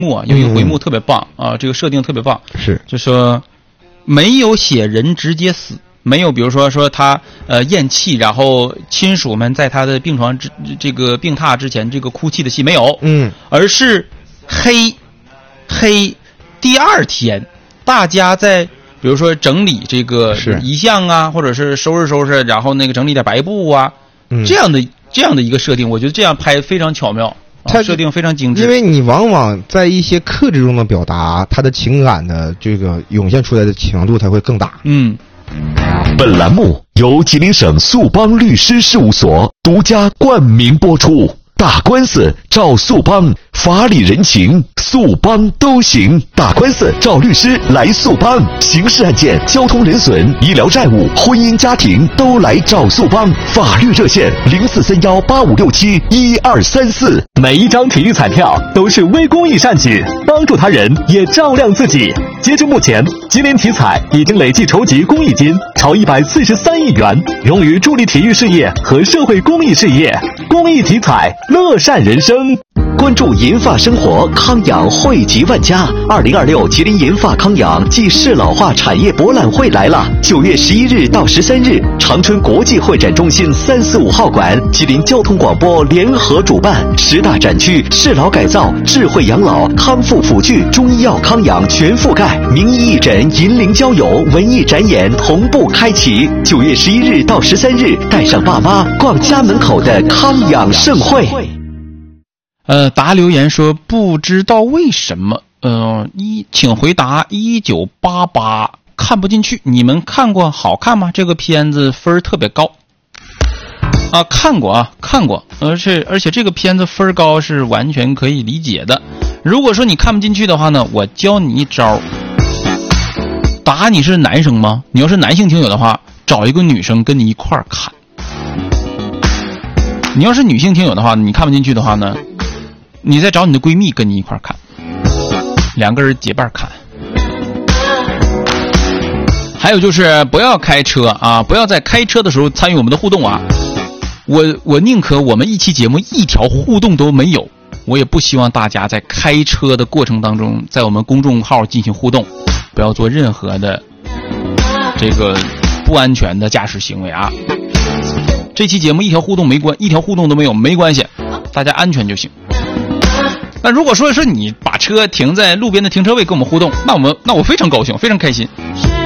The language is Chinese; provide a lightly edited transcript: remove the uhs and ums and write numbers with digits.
有一个回目特别棒啊，这个设定特别棒， 是就说没有写人直接死，没有比如说他咽气，然后亲属们在他的病床这个病榻之前这个哭泣的戏没有，而是黑第二天大家在比如说整理这个遗像啊，或者是收拾，然后那个整理点白布啊，这样的一个设定，我觉得这样拍非常巧妙，它设定非常精致。 因为你往往在一些克制中的表达，它的情感的这个涌现出来的强度才会更大。 本栏目由吉林省速邦律师事务所独家冠名播出。打官司找速邦，法理人情速邦都行。打官司找律师来速邦，刑事案件、交通人损、医疗债务、婚姻家庭都来找速邦。法律热线043185671234。 每一张体育彩票都是微公益善举，帮助他人也照亮自己。截至目前，吉林体彩已经累计筹集公益金超143亿元，用于助力体育事业和社会公益事业。公益体彩，乐善人生。 关注银发生活，康养惠及万家。2026吉林银发康养暨适老化产业博览会来了！9月11日到13日，长春国际会展中心345号馆，吉林交通广播联合主办，10大展区适老改造、智慧养老、康复辅具、中医药康养全覆盖，名医义诊、银龄交友、文艺展演同步开启。9月11日到13日，带上爸妈逛家门口的康养盛会。 答留言说不知道为什么，请回答1988看不进去。你们看过好看吗？这个片子分特别高啊，看过，而且这个片子分高是完全可以理解的。如果说你看不进去的话呢，我教你一招。答你是男生吗？你要是男性听友的话，找一个女生跟你一块儿看。你要是女性听友的话，你看不进去的话呢，你再找你的闺蜜跟你一块看，2个人结伴看。还有就是不要开车啊，不要在开车的时候参与我们的互动啊。我宁可我们一期节目一条互动都没有，我也不希望大家在开车的过程当中在我们公众号进行互动，不要做任何的这个不安全的驾驶行为啊。这期节目一条互动都没有没关系，大家安全就行。那如果说你把车停在路边的停车位跟我们互动，那我非常高兴，非常开心。